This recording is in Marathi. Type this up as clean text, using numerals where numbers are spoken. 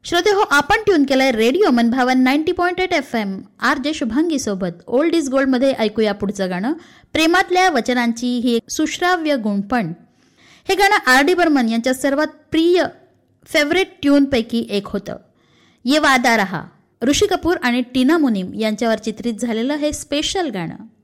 श्रोते हो, आपण ट्यून केलाय रेडिओ मनभावन 90.8 FM. RJ शुभांगी सोबत ओल्ड इज गोल्ड मध्ये ऐकूया पुढचं गाणं. प्रेमातल्या वचनांची ही एक सुश्राव्य गुणपण. हे गाणं RD बर्मन यांच्या सर्वात प्रिय फेवरेट ट्यून पैकी एक होतं. ये वादा रहा ऋषी कपूर आणि टीना मुनीम यांच्यावर चित्रित झालेलं हे स्पेशल गाणं.